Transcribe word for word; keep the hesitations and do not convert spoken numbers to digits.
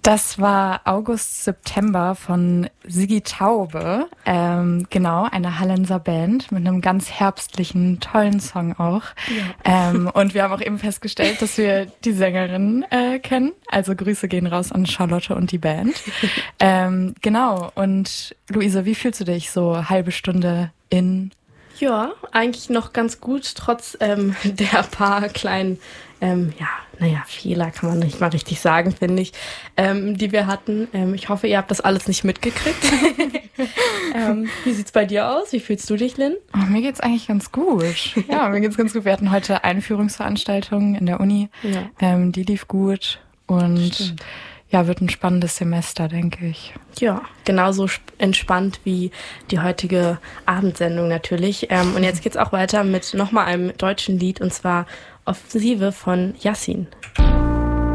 Das war August, September von Siggi Taube. Ähm, genau, eine Hallenser Band mit einem ganz herbstlichen, tollen Song auch. Ja. Ähm, und wir haben auch eben festgestellt, dass wir die Sängerin äh, kennen. Also Grüße gehen raus an Charlotte und die Band. ähm, genau, und Luisa, wie fühlst du dich so halbe Stunde in? Ja, eigentlich noch ganz gut, trotz ähm, der paar kleinen, ähm, ja, naja, Fehler kann man nicht mal richtig sagen, finde ich, ähm, die wir hatten. Ähm, ich hoffe, ihr habt das alles nicht mitgekriegt. ähm, wie sieht's bei dir aus? Wie fühlst du dich, Lynn? Oh, mir geht's eigentlich ganz gut. Ja, mir geht's ganz gut. Wir hatten heute Einführungsveranstaltungen in der Uni. Ja. Ähm, die lief gut und Stimmt. Ja, wird ein spannendes Semester, denke ich. Ja, genauso entspannt wie die heutige Abendsendung natürlich. Ähm, und jetzt geht's auch weiter mit nochmal einem deutschen Lied, und zwar Offensive von Yassin.